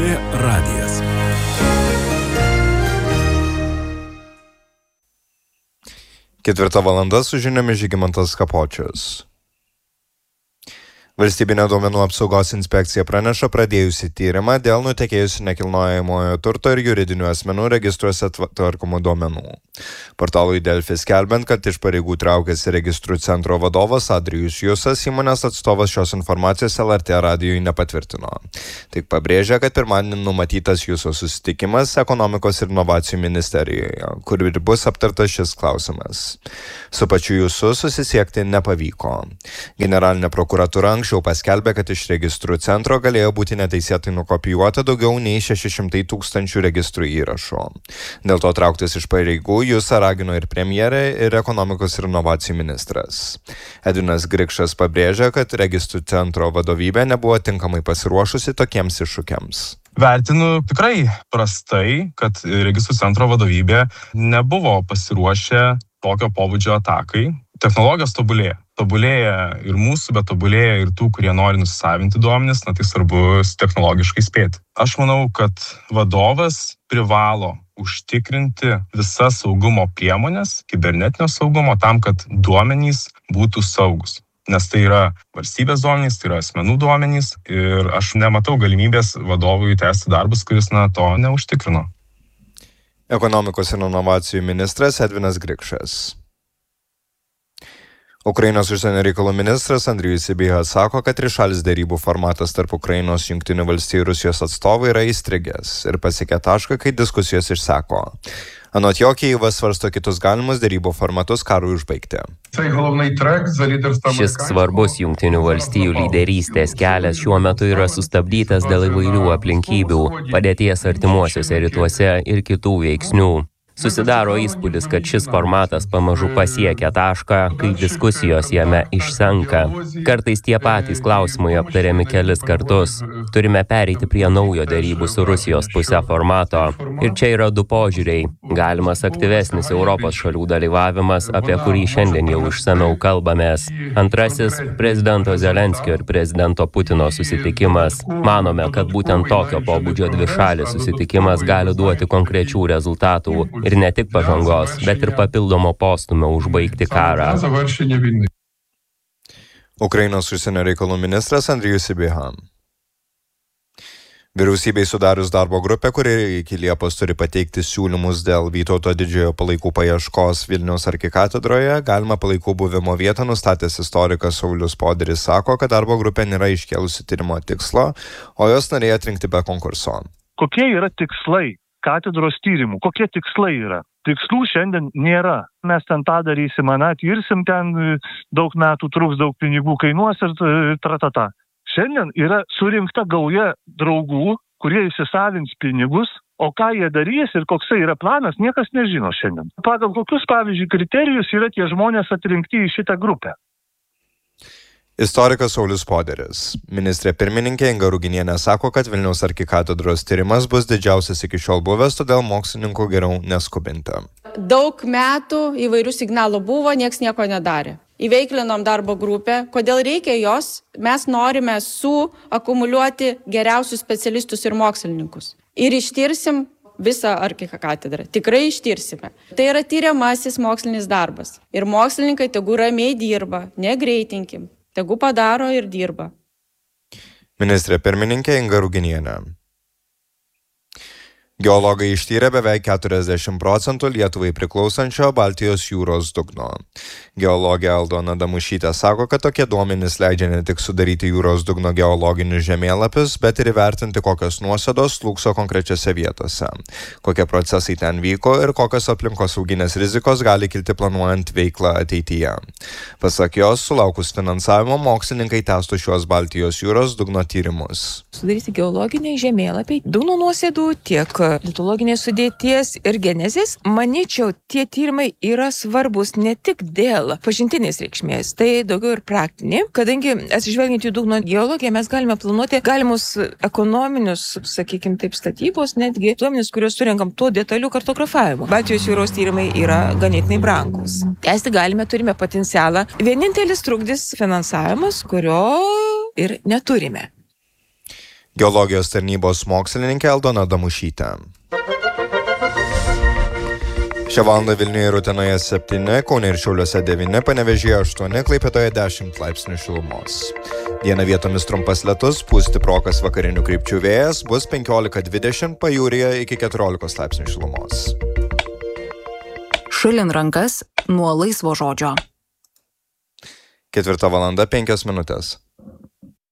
LR radijas. Ketvirta valanda su žiniomis Žygimantas Kapočius. Valstybinė duomenų apsaugos inspekcija praneša pradėjusi tyrimą dėl nutekėjusių nekilnojamojo turto ir juridinių asmenų registruose tvarkomų duomenų. Portalui Delfi skelbiant, kad iš pareigų traukėsi registrų centro vadovas Adrijus Jusas, įmonės atstovas šios informacijos LRT radijui nepatvirtino. Tik pabrėžė, kad pirmadienį numatytas Juso susitikimas ekonomikos ir inovacijų ministerijoje, kur ir bus aptartas šis klausimas. Su pačiu Jusu susisiekti nepavyko. Generalinė prokuratūra anksčiau paskelbė, kad iš registrų centro galėjo būti neteisėtai nukopijuota daugiau nei 600 000 registrų įrašų. Dėl to trauktis iš pareigų Jusą ragino ir premjerė, ir ekonomikos ir inovacijų ministras. Edvinas Grikšas pabrėžė, kad registrų centro vadovybė nebuvo tinkamai pasiruošusi tokiems iššūkiams. Vertinu tikrai prastai, kad registrų centro vadovybė nebuvo pasiruošę tokio pobūdžio atakai. Technologijos tobulėja. Tobulėja ir mūsų, bet tobulėja ir tų, kurie nori nusisavinti duomenis, tai svarbu technologiškai spėti. Aš manau, kad vadovas privalo užtikrinti visas saugumo priemonės, kibernetinio saugumo, tam, kad duomenys būtų saugus. Nes tai yra valstybės duomenys, tai yra asmenų duomenys ir aš nematau galimybės vadovui tęsti darbus, kuris to neužtikrino. Ekonomikos ir inovacijų ministras Edvinas Grikšas. Ukrainos užsienio reikalų ministras Andrijus Sybiha sako, kad trišalis derybų formatas tarp Ukrainos, Jungtinių valstijų ir Rusijos atstovų yra įstrigęs ir pasiekė tašką, kai diskusijos išseko. Anot jo, Kijevas svarsto kitus galimus derybų formatus karui užbaigti. Šis svarbus Jungtinių valstijų lyderystės kelias šiuo metu yra sustabdytas dėl įvairių aplinkybių, padėties artimuosiuose rytuose ir kitų veiksnių. Susidaro įspūdis, kad šis formatas pamažu pasiekia tašką, kai diskusijos jame išsenka. Kartais tie patys klausimai aptariami kelis kartus. Turime pereiti prie naujo derybų su Rusijos puse formato. Ir čia yra du požiūriai. Galimas aktyvesnis Europos šalių dalyvavimas, apie kurį šiandien jau išsamiau kalbamės. Antrasis – prezidento Zelenskio ir prezidento Putino susitikimas. Manome, kad būtent tokio pobūdžio dvišalis susitikimas gali duoti konkrečių rezultatų. Ir ne tik pažangos, bet ir papildomo postūmio užbaigti karą. Ukrainos užsienio reikalų ministras Andrijus Sybiha. Vyriausybei sudarius darbo grupę, kuri iki Liepos turi pateikti siūlymus dėl Vytauto didžiojo palaikų paieškos Vilniaus arkikatedroje, galima palaikų buvimo vietą nustatęs istorikas Saulius Poderis sako, kad darbo grupė nėra iškėlusi tyrimo tikslo, o jos nariai atrinkti be konkurso. Kokie yra tikslai katedros tyrimų? Kokie tikslai yra? Tikslų šiandien nėra. Mes ten tą darysim, atirsim ten, daug metų truks, daug pinigų kainuos ir tratata. Šiandien yra surinkta gauja draugų, kurie įsisavins pinigus, o ką jie darys ir koksai yra planas, niekas nežino šiandien. Pagal kokius, pavyzdžiui, kriterijus yra tie žmonės atrinkti į šitą grupę? Istorikas Saulius Poderis. Ministrė pirmininkė Inga Ruginienė sako, kad Vilniaus arkikatedros tyrimas bus didžiausias iki šiol buvęs, todėl mokslininkų geriau neskubinti. Daug metų įvairių signalų buvo, nieks nieko nedarė. Įveiklinom darbo grupę. Kodėl reikia jos? Mes norime suakumuliuoti geriausius specialistus ir mokslininkus. Ir ištirsim visą arkikatedrą. Tikrai ištirsime. Tai yra tyriamasis mokslinis darbas. Ir mokslininkai tegu ramiai dirba, negreitinkim. Tegu padaro ir dirba. Ministrė pirmininkė Inga Ruginienė. Geologai ištyrė beveik 40% Lietuvai priklausančio Baltijos jūros dugno. Geologė Aldona Damušytė sako, kad tokie duomenys leidžia ne tik sudaryti jūros dugno geologinius žemėlapius, bet ir įvertinti, kokios nuosėdos slūgso konkrečiose vietose, kokie procesai ten vyko ir kokios aplinkosauginės rizikos gali kilti planuojant veiklą ateityje. Pasak jos, sulaukus finansavimo, mokslininkai tęstų šiuos Baltijos jūros dugno tyrimus. Sudaryti geologiniai žemėlapiai, dugno nuosėdų tiek litologinės sudėties ir genezės, manyčiau, tie tyrimai yra svarbus ne tik dėl pažintinės reikšmės, tai daugiau ir praktinė, kadangi atsižvelgiant į dugno geologiją mes galime planuoti galimus ekonominius, sakykime taip, statybos, netgi duomenis, kuriuos surenkam tuo detaliu kartografavimu. Baltijos jūros tyrimai yra ganėtinai brangus. Tęsti galime, turime potencialą. Vienintelis trukdis finansavimas, kurio ir neturime. Geologijos tarnybos mokslininkė Aldona Damušytė. Šią valandą Vilniuje ir Utenoje 7, Kaune ir Šiauliuose 9, Panevėžyje 8, Klaipėdoje 10 laipsnių šilumos. Dieną vietomis trumpas lietus, pūs stiprokas vakarinių krypčių vėjas, bus 15-20, pajūryje iki 14 laipsnių šilumos. Šalin rankas nuo laisvo žodžio. 4:05 minutės.